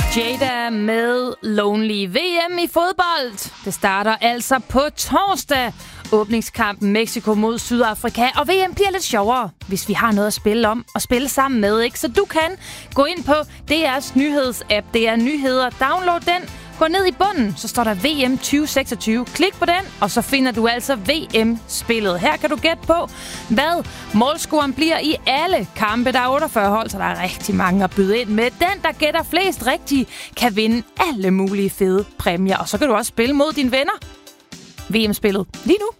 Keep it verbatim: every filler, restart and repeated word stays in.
Jada med Lonely. V M i fodbold. Det starter altså på torsdag. Åbningskampen Mexico mod Sydafrika. Og V M bliver lidt sjovere, hvis vi har noget at spille om og spille sammen med, ikke? Så du kan gå ind på D R's nyhedsapp. Det er nyheder. Download den. Gå ned i bunden, så står der V M tyve seksogtyve. Klik på den, og så finder du altså V M-spillet. Her kan du gætte på, hvad målscoren bliver i alle kampe. Der er otteogfyrre hold, så der er rigtig mange at byde ind med. Den, der gætter flest rigtige, kan vinde alle mulige fede præmier. Og så kan du også spille mod dine venner. V M-spillet lige nu.